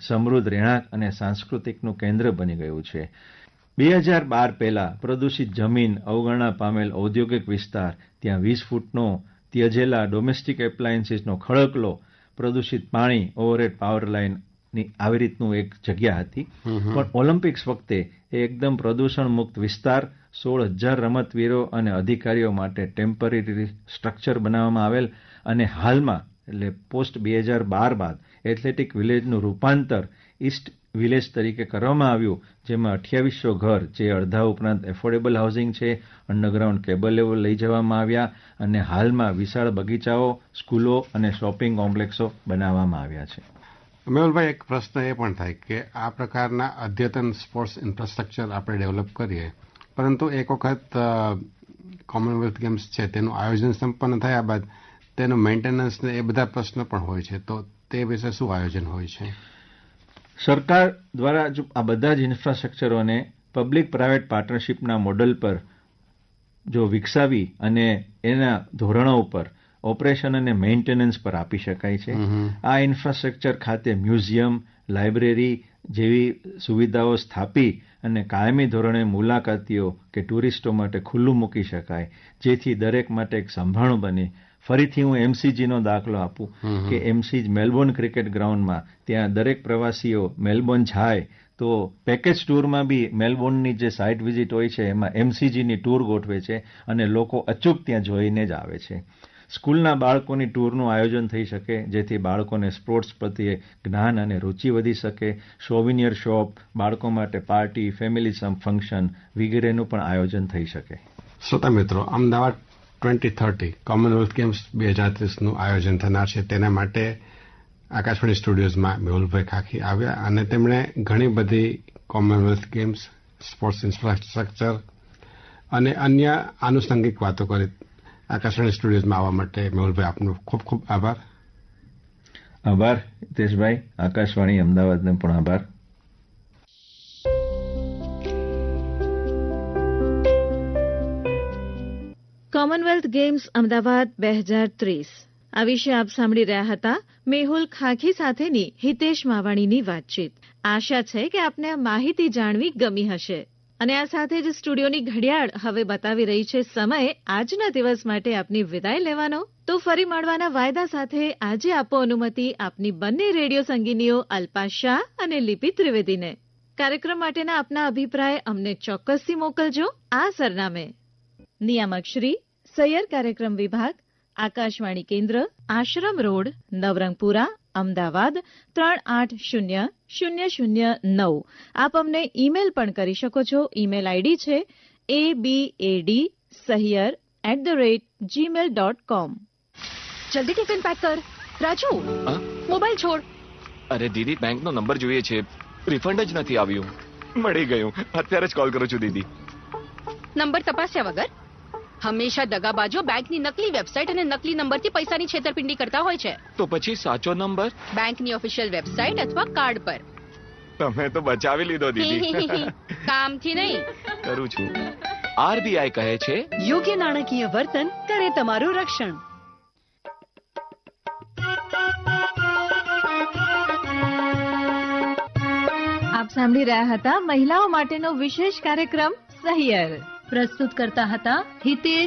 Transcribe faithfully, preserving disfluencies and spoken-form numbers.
સમૃદ્ધ રહેણાંક અને સાંસ્કૃતિકનું કેન્દ્ર બની ગયું છે. બે હજાર બાર પહેલા પ્રદૂષિત જમીન, અવગણના પામેલ ઔદ્યોગિક વિસ્તાર, ત્યાં વીસ ફૂટનો ત્યજેલા ડોમેસ્ટિક એપ્લાયન્સીસનો ખડકલો, પ્રદૂષિત પાણી, ઓવરહેડ પાવર લાઇનની આવી રીતનું એક જગ્યા હતી. પણ ઓલિમ્પિક્સ વખતે એ એકદમ પ્રદૂષણ મુક્ત વિસ્તાર, સોળ હજાર રમતવીરો અને અધિકારીઓ માટે ટેમ્પરરી સ્ટ્રક્ચર બનાવવામાં આવેલ અને હાલમાં એટલે પોસ્ટ બે હજાર બાર બાદ એથ્લેટિક વિલેજનું રૂપાંતર ઇસ્ટ વિલેજ તરીકે કરવામાં આવ્યું, જેમાં અઠ્યાવીસો ઘર, જે અડધા ઉપરાંત એફોર્ડેબલ હાઉસિંગ છે, અંડરગ્રાઉન્ડ કેબલ લેવલ લઈ જવામાં આવ્યા અને હાલમાં વિશાળ બગીચાઓ, સ્કૂલો અને શોપિંગ કોમ્પ્લેક્સો બનાવવામાં આવ્યા છે. મેહુલભાઈ, એક પ્રશ્ન એ પણ થાય કે આ પ્રકારના અદ્યતન સ્પોર્ટ્સ ઇન્ફ્રાસ્ટ્રક્ચર આપણે ડેવલપ કરીએ, પરંતુ એક વખત કોમનવેલ્થ ગેમ્સ છે તેનું આયોજન સંપન્ન થયા બાદ તેનું મેન્ટેનન્સ ને એ બધા પ્રશ્નો પણ હોય છે, તો તે વિશે શું આયોજન હોય છે? સરકાર દ્વારા જો આ બધા જ ઇન્ફ્રાસ્ટ્રક્ચરોને પબ્લિક પ્રાઇવેટ પાર્ટનરશિપના મોડલ પર જો વિકસાવી અને એના ધોરણો ઉપર ઓપરેશન અને મેન્ટેનન્સ પર આપી શકાય છે. આ ઇન્ફ્રાસ્ટ્રક્ચર ખાતે મ્યુઝિયમ, લાઇબ્રેરી જેવી સુવિધાઓ સ્થાપી અને કાયમી ધોરણે મુલાકાતીઓ કે ટુરિસ્ટો માટે ખુલ્લું મૂકી શકાય, જેથી દરેક માટે એક સંભાળણું બને. ફરીથી હું એમસીજીનો દાખલો આપું કે એમસીજી મેલબોર્ન ક્રિકેટ ગ્રાઉન્ડમાં ત્યાં દરેક પ્રવાસીઓ મેલબોર્ન જાય તો પેકેજ ટૂરમાં બી મેલબોર્નની જે સાઇટ વિઝિટ હોય છે એમાં એમસીજીની ટૂર ગોઠવે છે અને લોકો અચૂક ત્યાં જોઈને જ આવે છે. સ્કૂલના બાળકોની ટૂરનું આયોજન થઈ શકે, જેથી બાળકોને સ્પોર્ટ્સ પ્રત્યે જ્ઞાન અને રુચિ વધી શકે. સોવિનિયર શોપ, બાળકો માટે પાર્ટી, ફેમિલી ફંક્શન વગેરેનું પણ આયોજન થઈ શકે. શ્રોતા મિત્રો, Ahmedabad twenty thirty Commonwealth games બે હજાર ત્રીસનું આયોજન થનાર છે. તેના માટે આકાશવાણી સ્ટુડિયોઝમાં મેહુલભાઈ ખાખી આવ્યા અને તેમણે ઘણી બધી કોમનવેલ્થ ગેમ્સ, સ્પોર્ટ્સ ઇન્ફ્રાસ્ટ્રક્ચર અને અન્ય આનુષંગિક વાતો કરી. આકાશવાણી સ્ટુડિયોઝમાં આવવા માટે મેહુલભાઈ આપનો ખૂબ ખૂબ આભાર. આભાર હિતેશભાઈ. આકાશવાણી અમદાવાદને પણ આભાર. કોમનવેલ્થ ગેમ્સ અમદાવાદ બે હજાર ત્રીસ આ વિશે આપ સાંભળી રહ્યા હતા મેહુલ ખાખી સાથેની હિતેશ માવાણીની વાતચીત. આશા છે કે આપને આ માહિતી જાણવી ગમી હશે. અને આ સાથે જ સ્ટુડિયોની ઘડિયાળ હવે બતાવી રહી છે સમય આજના દિવસ માટે આપની વિદાય લેવાનો. તો ફરી મળવાના વાયદા સાથે આજે આપો અનુમતિ આપની બંને રેડિયો સંગીનીઓ અલ્પા શાહ અને લિપિ ત્રિવેદીને. કાર્યક્રમ માટેના આપના અભિપ્રાય અમને ચોક્કસથી મોકલજો આ સરનામે. નિયામક શ્રી સૈયર કાર્યક્રમ વિભાગ, આકાશવાણી કેન્દ્ર, આશ્રમ રોડ, નવરંગપુરા, અમદાવાદ ત્રણ આઠ શૂન્ય શૂન્ય શૂન્ય નવ. આપ અમને ઈમેલ પણ કરી શકો છો. ઈમેલ આઈડી છે એ બી એ D Sahiyar at the rate Gmail dot com. જલ્દી ટિફિન પેક કર. રાજુ, મોબાઈલ છોડ. અરે દીદી, બેંકનો નંબર જોઈએ છે, રિફંડ જ નથી આવ્યું. મળી ગયું, અત્યારે જ કોલ કરું છું દીદી. નંબર તપાસ્યા વગર હંમેશા દગાબાજો બેંકની નકલી વેબસાઇટ અને નકલી નંબરથી પૈસાની છેતરપિંડી કરતા હોય છે. તો પછી સાચો નંબર બેંકની ઓફિશિયલ વેબસાઇટ અથવા કાર્ડ પર. તમે તો બચાવી લીધો દીદી. કામથી નહીં, કરું છું. આરબીઆઈ કહે છે, યોગ્ય નાણાકીય વર્તન કરે તમારું રક્ષણ. આપ સાંભળી રહ્યા હતા મહિલાઓ માટેનો વિશેષ કાર્યક્રમ સહિયર. પ્રસ્તુત કરતા હતા હિતેશ